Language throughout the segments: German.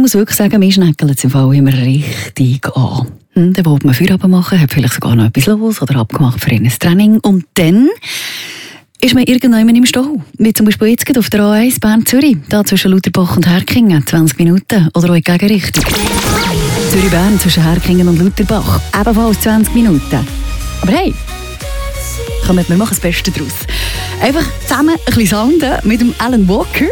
muss wirklich sagen, wir schnäckeln es im Fall immer richtig an. Dann wollte man Feierabend machen, hat vielleicht sogar noch etwas los oder abgemacht für ein Training. Und dann ist man irgendwann im Stau. Wie zum Beispiel jetzt auf der A1 Bern-Zürich, da zwischen Lutherbach und Herkingen, 20 Minuten. Oder auch in die Gegenrichtung. Zürich-Bern zwischen Herkingen und Lutherbach, ebenfalls 20 Minuten. Aber hey, kommt, wir machen das Beste daraus. Einfach zusammen ein bisschen sanden mit dem Alan Walker.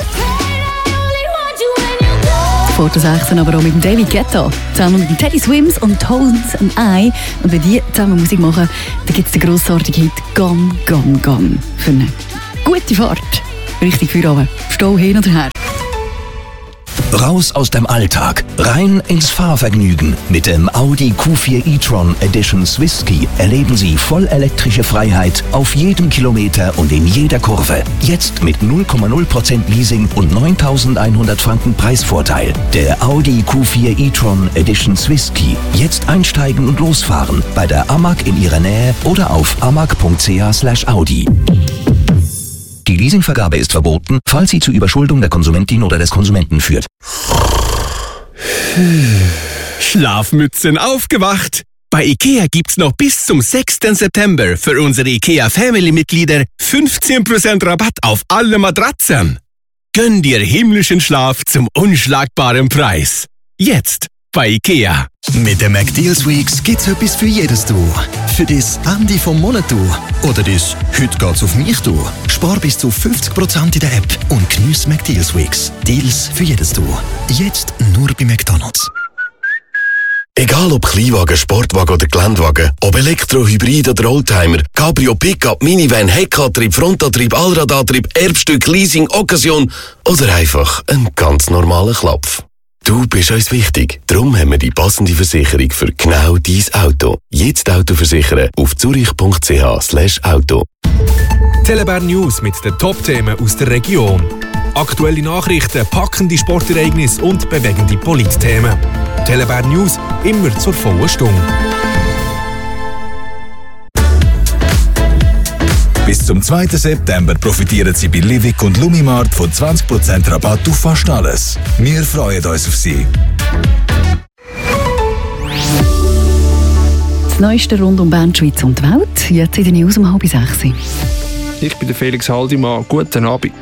Vor der 16 aber auch mit dem David Guetta. Zusammen mit dem Teddy Swims und Tones and I. Und wenn die zusammen Musik machen, dann gibt es den grossartigen Hit «Gone, Gone, Gone». Für eine gute Fahrt. Richtig Feierabend. Stau hin und her. Raus aus dem Alltag, rein ins Fahrvergnügen. Mit dem Audi Q4 e-tron Edition Swiss-Ski erleben Sie vollelektrische Freiheit auf jedem Kilometer und in jeder Kurve. Jetzt mit 0,0% Leasing und 9.100 Franken Preisvorteil. Der Audi Q4 e-tron Edition Swiss-Ski. Jetzt einsteigen und losfahren bei der AMAG in Ihrer Nähe oder auf amag.ch/Audi. Die Leasingvergabe ist verboten, falls sie zu Überschuldung der Konsumentin oder des Konsumenten führt. Schlafmützen aufgewacht! Bei IKEA gibt's noch bis zum 6. September für unsere IKEA Family-Mitglieder 15% Rabatt auf alle Matratzen. Gönn dir himmlischen Schlaf zum unschlagbaren Preis. Jetzt bei IKEA. Mit den McDeals Weeks gibt's etwas für jedes Du. Für das Ende vom Monat Du. Oder das «Heute geht's auf mich Du». Spar bis zu 50% in der App und geniesse McDeals Weeks. Deals für jedes Du. Jetzt nur bei McDonald's. Egal ob Kleinwagen, Sportwagen oder Geländewagen, ob Elektro, Hybrid oder Oldtimer, Cabrio, Pickup, Minivan, Heckantrieb, Frontantrieb, Allradantrieb, Erbstück, Leasing, Occasion oder einfach ein ganz normaler Klapf. Du bist uns wichtig, darum haben wir die passende Versicherung für genau dein Auto. Jetzt Auto versichern auf zurich.ch/auto. Telebär News mit den Top-Themen aus der Region. Aktuelle Nachrichten, packende Sportereignisse und bewegende Politthemen. Telebär News immer zur vollen Stunde. Bis zum 2. September profitieren Sie bei Livik und Lumimart von 20% Rabatt auf fast alles. Wir freuen uns auf Sie. Das Neueste rund um Bern, Schweiz und die Welt. Jetzt in den News um 5:30. Ich bin der Felix Haldimann. Guten Abend.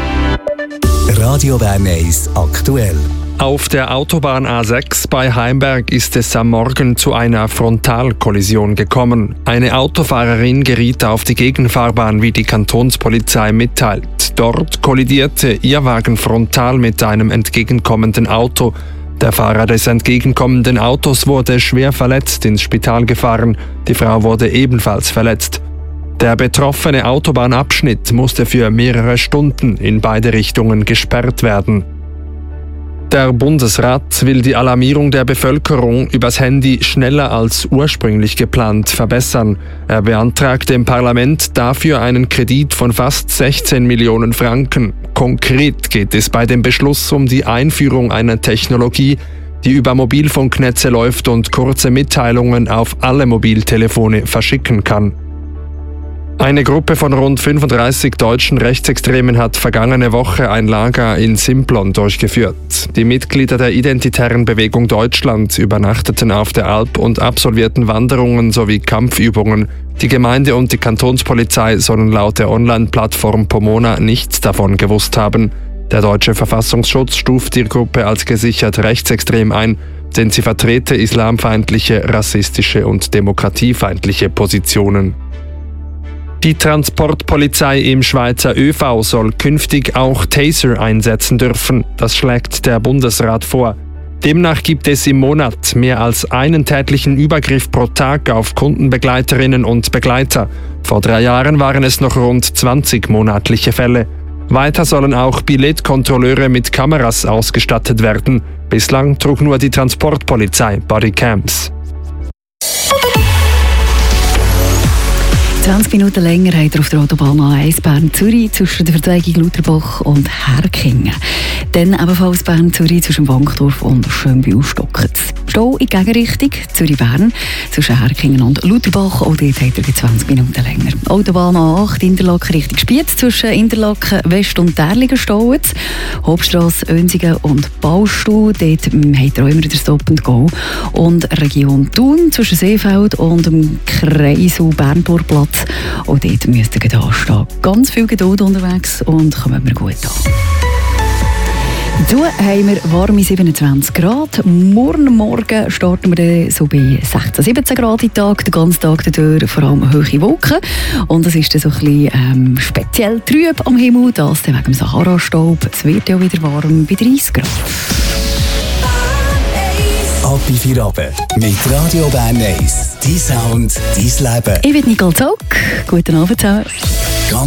Radio Bern 1 aktuell. Auf der Autobahn A6 bei Heimberg ist es am Morgen zu einer Frontalkollision gekommen. Eine Autofahrerin geriet auf die Gegenfahrbahn, wie die Kantonspolizei mitteilt. Dort kollidierte ihr Wagen frontal mit einem entgegenkommenden Auto. Der Fahrer des entgegenkommenden Autos wurde schwer verletzt ins Spital gefahren. Die Frau wurde ebenfalls verletzt. Der betroffene Autobahnabschnitt musste für mehrere Stunden in beide Richtungen gesperrt werden. Der Bundesrat will die Alarmierung der Bevölkerung übers Handy schneller als ursprünglich geplant verbessern. Er beantragt dem Parlament dafür einen Kredit von fast 16 Millionen Franken. Konkret geht es bei dem Beschluss um die Einführung einer Technologie, die über Mobilfunknetze läuft und kurze Mitteilungen auf alle Mobiltelefone verschicken kann. Eine Gruppe von rund 35 deutschen Rechtsextremen hat vergangene Woche ein Lager in Simplon durchgeführt. Die Mitglieder der Identitären Bewegung Deutschland übernachteten auf der Alp und absolvierten Wanderungen sowie Kampfübungen. Die Gemeinde und die Kantonspolizei sollen laut der Online-Plattform Pomona nichts davon gewusst haben. Der deutsche Verfassungsschutz stuft die Gruppe als gesichert rechtsextrem ein, denn sie vertrete islamfeindliche, rassistische und demokratiefeindliche Positionen. Die Transportpolizei im Schweizer ÖV soll künftig auch Taser einsetzen dürfen. Das schlägt der Bundesrat vor. Demnach gibt es im Monat mehr als einen tätlichen Übergriff pro Tag auf Kundenbegleiterinnen und Begleiter. Vor 3 Jahren waren es noch rund 20 monatliche Fälle. Weiter sollen auch Billetkontrolleure mit Kameras ausgestattet werden. Bislang trug nur die Transportpolizei Bodycams. 20 Minuten länger hat er auf der Autobahn A1 Bern-Zürich zwischen der Verteidigung Lutherbach und Herkingen. Dann ebenfalls Bern-Zürich zwischen Wankdorf und Schönbühl-Stockitz. Stau in Gegenrichtung, Zürich-Bern, zwischen Herkingen und Lutherbach. Auch dort hat er 20 Minuten länger. Autobahn A8, Interlaken Richtung Spiez, zwischen Interlaken West und Därligen staut. Hauptstrasse, Önsingen und Baustuhl, dort hat er auch immer wieder Stop and Go. Und Region Thun, zwischen Seefeld und dem Kreisel Bernburgplatz. Auch dort müsst ihr anstehen. Ganz viel Geduld unterwegs und kommen wir gut an. So haben wir warme 27 Grad. Morgen starten wir dann so bei 16, 17 Grad im Tag. Den ganzen Tag dadurch vor allem hohe Wolken. Und es ist dann so ein bisschen speziell trüb am Himmel. Das wegen dem Sahara-Staub. Es wird ja wieder warm bei 30 Grad. Ab in Feierabend mit Radio Bern 1. Dein Sound, dein Leben. Ich bin Nicole Zock. Guten Abend zusammen.